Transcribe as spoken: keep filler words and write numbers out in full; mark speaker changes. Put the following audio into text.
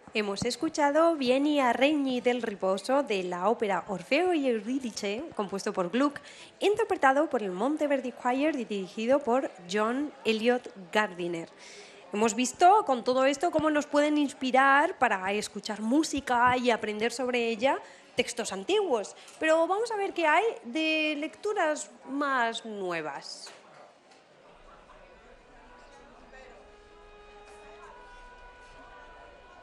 Speaker 1: Hemos escuchado Vieni a Regni del Riposo de la ópera Orfeo y Eurídice, compuesto por Gluck, interpretado por el Monteverdi Choir y dirigido por John Elliot Gardiner. Hemos visto con todo esto cómo nos pueden inspirar para escuchar música y aprender sobre ella textos antiguos, pero vamos a ver qué hay de lecturas más nuevas.